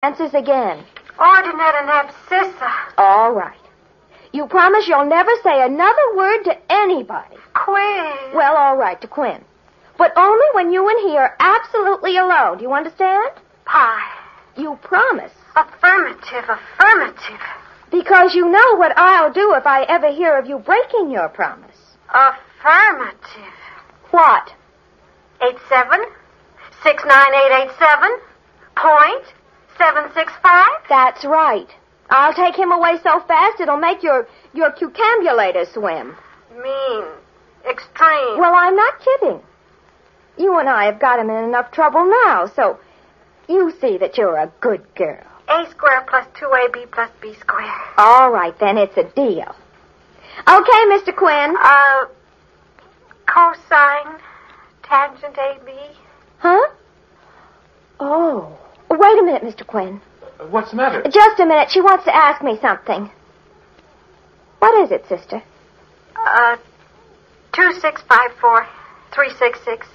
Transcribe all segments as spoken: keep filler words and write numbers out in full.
Answers again. Ordinate and abscissa. All right. You promise you'll never say another word to anybody. Quinn. Well, all right, to Quinn. But only when you and he are absolutely alone. Do you understand? Pie. You promise. Affirmative, affirmative. Because you know what I'll do if I ever hear of you breaking your promise. Affirmative. What? Eight seven six nine eight eight seven point seven six five. That's right. I'll take him away so fast it'll make your your cucambulator swim. Mean. Extreme. Well, I'm not kidding. You and I have got him in enough trouble now, so you see that you're a good girl. A squared plus two A B plus B squared. All right, then, it's a deal. Okay, Mister Quinn. Uh, cosine tangent A B. Huh? Oh. Wait a minute, Mister Quinn. Uh, what's the matter? Just a minute. She wants to ask me something. What is it, sister? Uh, two six five four three six six.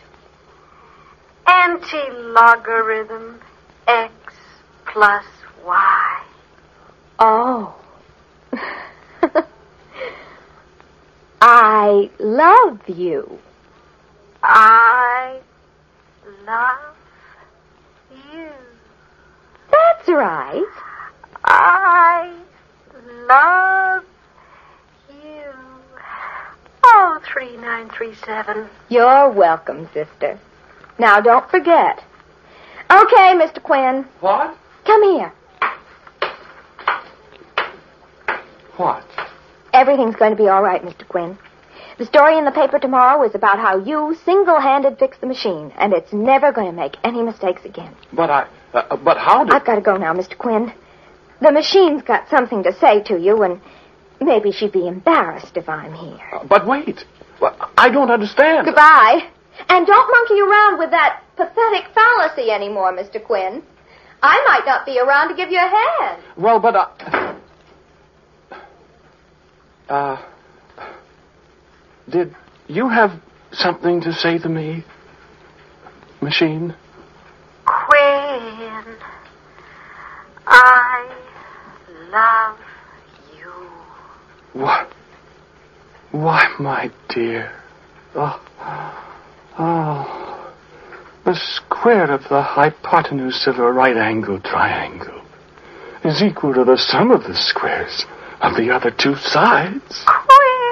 Anti-logarithm x plus y. Oh. I love you. I love you. That's right. I love you. Oh, three nine three seven. You're welcome, sister. Now, don't forget. Okay, Mister Quinn. What? Come here. What? Everything's going to be all right, Mister Quinn. The story in the paper tomorrow is about how you single-handed fixed the machine, and it's never going to make any mistakes again. But I... Uh, but how did... I've got to go now, Mister Quinn. The machine's got something to say to you, and maybe she'd be embarrassed if I'm here. Uh, but wait. Well, I don't understand. Goodbye. And don't monkey around with that pathetic fallacy anymore, Mister Quinn. I might not be around to give you a hand. Well, but I... Uh... Did you have something to say to me, machine? Quinn, I love you. What? Why, my dear? Oh, oh, the square of the hypotenuse of a right-angled triangle is equal to the sum of the squares of the other two sides.